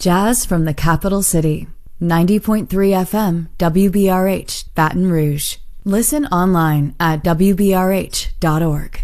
Jazz from the capital city. 90.3 FM, WBRH, Baton Rouge. Listen online at WBRH.org.